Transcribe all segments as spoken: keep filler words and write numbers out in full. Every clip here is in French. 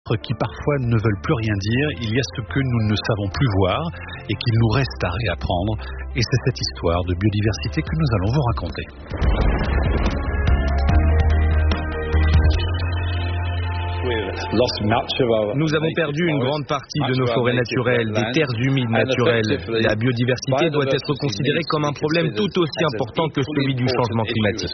ministres qui parfois ne veulent plus rien dire. Il y a ce que nous ne savons plus voir et qu'il nous reste à réapprendre. Et c'est cette histoire de biodiversité que nous allons vous raconter. Nous avons perdu une grande partie de nos forêts naturelles, des terres humides naturelles. La biodiversité doit être considérée comme un problème tout aussi important que celui du changement climatique.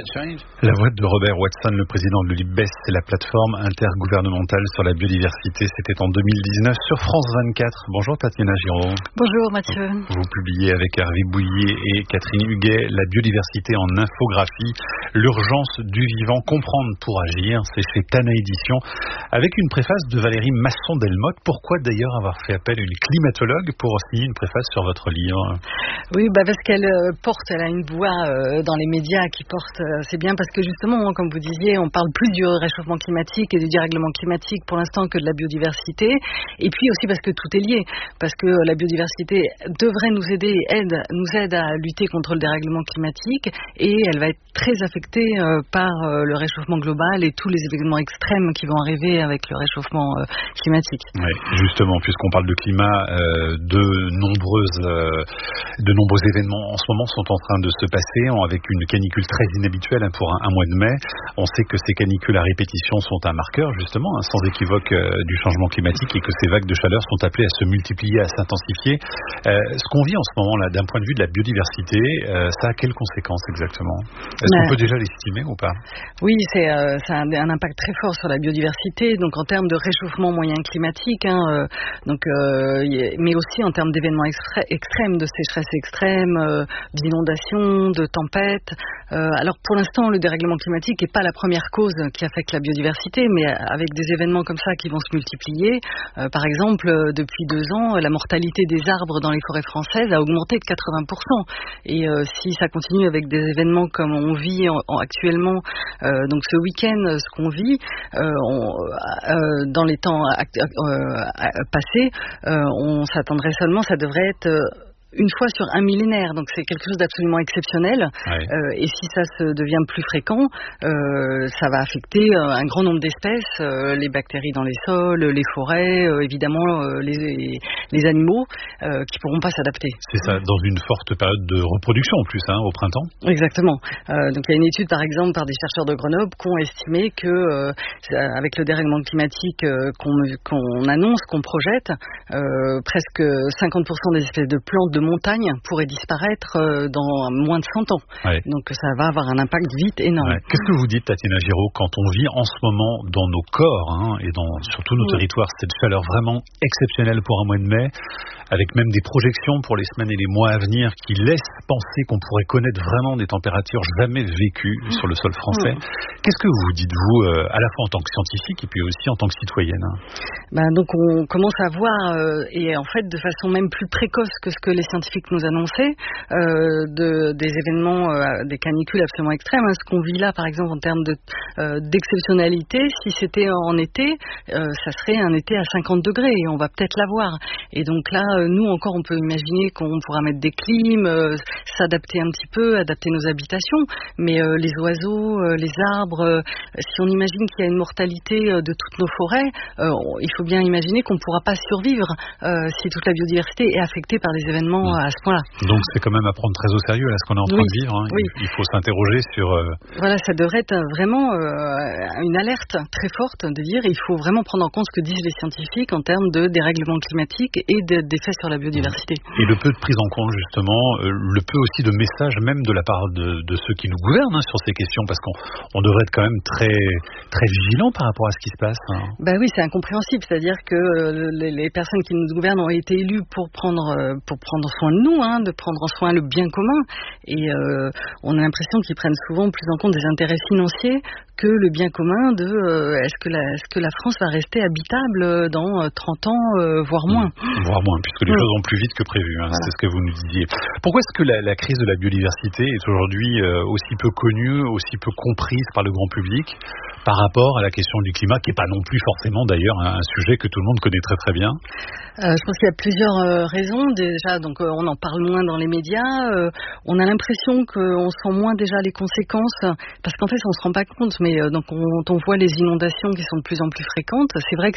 La voix de Robert Watson, le président de l'U L I B E S, c'est la plateforme intergouvernementale sur la biodiversité. C'était en deux mille dix-neuf sur France vingt-quatre. Bonjour Tatiana Giraud. Bonjour Mathieu. Vous publiez avec Hervé Bouillet et Catherine Huguet La biodiversité en infographie, l'urgence du vivant, comprendre pour agir. C'est chez Tana Édition. Avec une préface de Valérie Masson-Delmotte. Pourquoi d'ailleurs avoir fait appel à une climatologue pour signer une préface sur votre livre? Oui, bah parce qu'elle euh, porte, elle a une voix euh, dans les médias qui porte, euh, c'est bien parce que justement, comme vous disiez, on parle plus du réchauffement climatique et du dérèglement climatique pour l'instant que de la biodiversité. Et puis aussi parce que tout est lié, parce que la biodiversité devrait nous aider, aide, nous aide à lutter contre le dérèglement climatique et elle va être très affectée euh, par euh, le réchauffement global et tous les événements extrêmes qui vont arriver avec le réchauffement euh, climatique. Oui, justement, puisqu'on parle de climat, euh, de nombreuses, euh, de nombreux événements en ce moment sont en train de se passer, avec une canicule très inhabituelle hein, pour un, un mois de mai. On sait que ces canicules à répétition sont un marqueur, justement, hein, sans équivoque euh, du changement climatique et que ces vagues de chaleur sont appelées à se multiplier, à s'intensifier. Euh, ce qu'on vit en ce moment là, d'un point de vue de la biodiversité, euh, ça a quelles conséquences exactement? Est-ce qu'on peut déjà l'estimer ou pas? Oui, c'est, euh, ça a un, un impact très fort sur la biodiversité, donc en termes de réchauffement moyen climatique, hein, euh, donc, euh, mais aussi en termes d'événements extré- extrêmes, de sécheresse extrême, euh, d'inondations, de tempêtes. Euh, alors pour l'instant, le dérèglement climatique n'est pas la première cause qui affecte la biodiversité, mais avec des événements comme ça qui vont se multiplier, euh, par exemple, euh, depuis deux ans, la mortalité des arbres dans les forêts françaises a augmenté de quatre-vingts pour cent. Et euh, si ça continue avec des événements comme on vit en, en, actuellement, euh, donc ce week-end, ce qu'on vit, euh, on, euh, dans les temps act- euh, passés, euh, on s'attendrait seulement, ça devrait être euh, une fois sur un millénaire, donc c'est quelque chose d'absolument exceptionnel. Ouais. Euh, et si ça se devient plus fréquent, euh, ça va affecter euh, un grand nombre d'espèces, euh, les bactéries dans les sols, les forêts, euh, évidemment euh, les, les animaux euh, qui pourront pas s'adapter. C'est ça, dans une forte période de reproduction en plus, hein, au printemps. Exactement. Euh, donc il y a une étude par exemple par des chercheurs de Grenoble qui ont estimé que euh, avec le dérèglement climatique euh, qu'on, qu'on annonce, qu'on projette, euh, presque cinquante pour cent des espèces de plantes de montagne pourrait disparaître dans moins de cent ans. Ouais. Donc ça va avoir un impact vite énorme. Ouais. Qu'est-ce que vous dites, Tatiana Giraud, quand on vit en ce moment dans nos corps hein, et dans surtout nos ouais. territoires cette chaleur vraiment exceptionnelle pour un mois de mai, avec même des projections pour les semaines et les mois à venir qui laissent penser qu'on pourrait connaître vraiment des températures jamais vécues mmh. sur le sol français. Mmh. Qu'est-ce que vous dites, vous, euh, à la fois en tant que scientifique et puis aussi en tant que citoyenne? Ben, donc on commence à voir, euh, et en fait de façon même plus précoce que ce que les scientifiques nous annonçaient, euh, de, des événements, euh, des canicules absolument extrêmes. Hein. Ce qu'on vit là, par exemple, en termes de, euh, d'exceptionnalité, si c'était en été, euh, ça serait un été à cinquante degrés, et on va peut-être l'avoir. Et donc là, euh, nous encore, on peut imaginer qu'on pourra mettre des clims, euh, s'adapter un petit peu, adapter nos habitations, mais euh, les oiseaux, euh, les arbres, euh, si on imagine qu'il y a une mortalité euh, de toutes nos forêts, euh, il faut bien imaginer qu'on ne pourra pas survivre euh, si toute la biodiversité est affectée par des événements mmh. à ce point-là. Donc c'est quand même à prendre très au sérieux là, ce qu'on est en train oui. de vivre. Hein. Oui. Il, il faut s'interroger sur... Euh... Voilà, ça devrait être vraiment euh, une alerte très forte de dire il faut vraiment prendre en compte ce que disent les scientifiques en termes de dérèglement climatique et de, d'effets sur la biodiversité. Et le peu de prise en compte justement, euh, le peu aussi de messages même de la part de, de ceux qui nous gouvernent hein, sur ces questions, parce qu'on on devrait être quand même très, très vigilant par rapport à ce qui se passe. Hein. Ben oui, c'est incompréhensible, c'est-à-dire que euh, les, les personnes qui nous gouvernent ont été élues pour prendre, euh, pour prendre soin de nous, hein, de prendre en soin le bien commun, et euh, on a l'impression qu'ils prennent souvent plus en compte des intérêts financiers que le bien commun de euh, est-ce que la est-ce que la France va rester habitable dans trente ans, euh, voire moins. Mmh, voire moins, puisque les mmh. choses vont plus vite que prévu, hein, voilà. C'est ce que vous nous disiez. Pourquoi est-ce que la, la crise de la biodiversité est aujourd'hui euh, aussi peu connue, aussi peu comprise par le grand public par rapport à la question du climat, qui n'est pas non plus forcément d'ailleurs un, un sujet que tout le monde connaît très très bien? Euh, je pense qu'il y a plusieurs euh, raisons. Déjà, donc euh, on en parle moins dans les médias. Euh, on a l'impression qu'on sent moins déjà les conséquences, parce qu'en fait, on se rend pas compte. Mais euh, donc, on, on voit les inondations qui sont de plus en plus fréquentes. C'est vrai que